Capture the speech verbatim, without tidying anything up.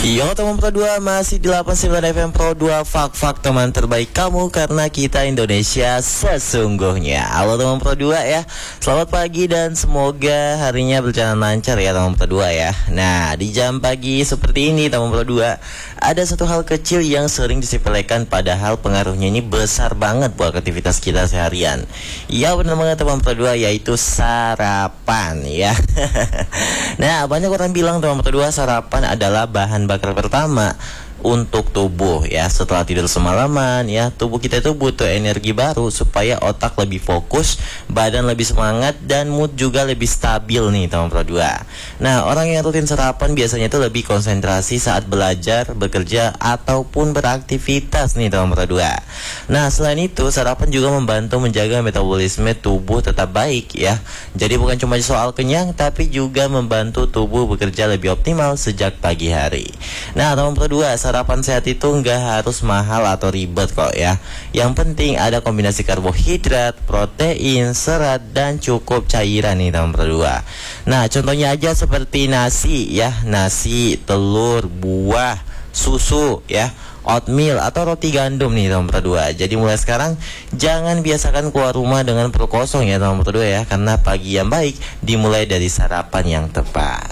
Yo teman Pro dua, masih di delapan puluh sembilan F M Pro dua, Fak-Fak teman terbaik kamu, karena kita Indonesia sesungguhnya. Halo teman Pro dua ya, selamat pagi dan semoga harinya berjalan lancar ya teman Pro dua ya. Nah, di jam pagi seperti ini teman Pro dua, ada satu hal kecil yang sering disepelekan padahal pengaruhnya ini besar banget buat aktivitas kita seharian. Ya benar banget teman Pro dua, yaitu sarapan ya. Nah, banyak orang bilang teman Pro dua, sarapan adalah bahan bakar pertama untuk tubuh ya. Setelah tidur semalaman ya, tubuh kita itu butuh energi baru supaya otak lebih fokus, badan lebih semangat, dan mood juga lebih stabil nih teman Pro dua. Nah, orang yang rutin sarapan biasanya itu lebih konsentrasi saat belajar, bekerja, ataupun beraktivitas nih teman Pro dua. Nah, selain itu sarapan juga membantu menjaga metabolisme tubuh tetap baik ya. Jadi bukan cuma soal kenyang, tapi juga membantu tubuh bekerja lebih optimal sejak pagi hari. Nah teman Pro dua, sarapan sehat itu nggak harus mahal atau ribet kok ya. Yang penting ada kombinasi karbohidrat, protein, serat, dan cukup cairan nih teman Pro dua. Nah, contohnya aja seperti nasi ya, nasi, telur, buah, susu ya, oatmeal atau roti gandum nih teman Pro dua. Jadi mulai sekarang jangan biasakan keluar rumah dengan perut kosong ya teman Pro dua ya, karena pagi yang baik dimulai dari sarapan yang tepat.